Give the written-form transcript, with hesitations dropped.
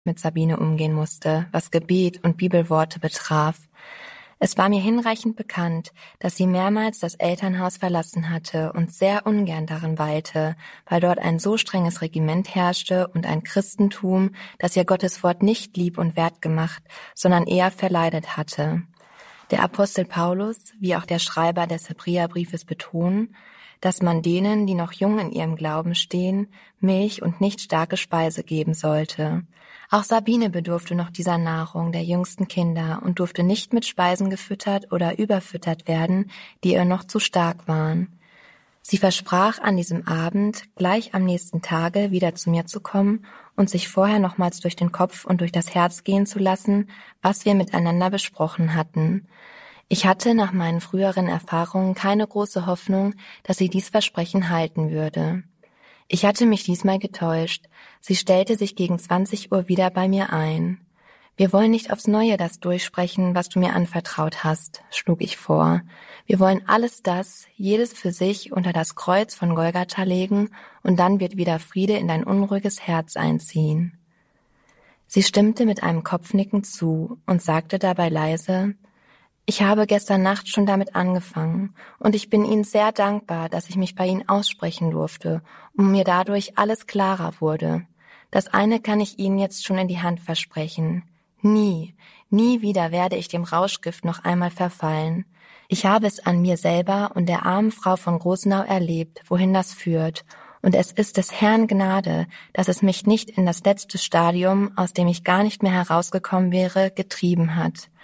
mit Sabine umgehen musste, was Gebet und Bibelworte betraf. Es war mir hinreichend bekannt, dass sie mehrmals das Elternhaus verlassen hatte und sehr ungern darin weilte, weil dort ein so strenges Regiment herrschte und ein Christentum, das ihr Gottes Wort nicht lieb und wert gemacht, sondern eher verleidet hatte. Der Apostel Paulus, wie auch der Schreiber des Hebräerbriefes betonen, dass man denen, die noch jung in ihrem Glauben stehen, Milch und nicht starke Speise geben sollte. Auch Sabine bedurfte noch dieser Nahrung der jüngsten Kinder und durfte nicht mit Speisen gefüttert oder überfüttert werden, die ihr noch zu stark waren. Sie versprach an diesem Abend, gleich am nächsten Tage wieder zu mir zu kommen und sich vorher nochmals durch den Kopf und durch das Herz gehen zu lassen, was wir miteinander besprochen hatten. Ich hatte nach meinen früheren Erfahrungen keine große Hoffnung, dass sie dies Versprechen halten würde. Ich hatte mich diesmal getäuscht. Sie stellte sich gegen 20 Uhr wieder bei mir ein. Wir wollen nicht aufs Neue das durchsprechen, was du mir anvertraut hast, schlug ich vor. Wir wollen alles das, jedes für sich, unter das Kreuz von Golgatha legen und dann wird wieder Friede in dein unruhiges Herz einziehen. Sie stimmte mit einem Kopfnicken zu und sagte dabei leise: Ich habe gestern Nacht schon damit angefangen und ich bin Ihnen sehr dankbar, dass ich mich bei Ihnen aussprechen durfte und mir dadurch alles klarer wurde. Das eine kann ich Ihnen jetzt schon in die Hand versprechen. Nie wieder werde ich dem Rauschgift noch einmal verfallen. Ich habe es an mir selber und der armen Frau von Großenau erlebt, wohin das führt. Und es ist des Herrn Gnade, dass es mich nicht in das letzte Stadium, aus dem ich gar nicht mehr herausgekommen wäre, getrieben hat.